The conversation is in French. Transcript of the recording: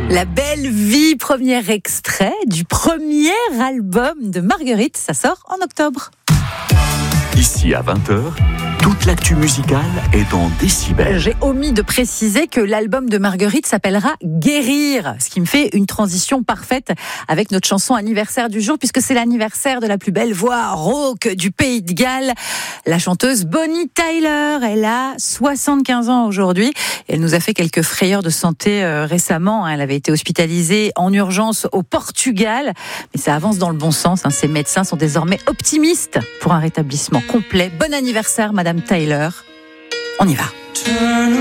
La belle vie, premier extrait du premier album de Marguerite. Ça sort en octobre. Ici à 20h, toute l'actu musicale est en décibels. J'ai omis de préciser que l'album de Marguerite s'appellera Guérir, ce qui me fait une transition parfaite avec notre chanson anniversaire du jour, puisque c'est l'anniversaire de la plus belle voix rauque du Pays de Galles, la chanteuse Bonnie Tyler. Elle a 75 ans aujourd'hui. Elle nous a fait quelques frayeurs de santé récemment. Elle avait été hospitalisée en urgence au Portugal, mais ça avance dans le bon sens. Ses médecins sont désormais optimistes pour un rétablissement complet. Bon anniversaire, Madame Tyler. On y va.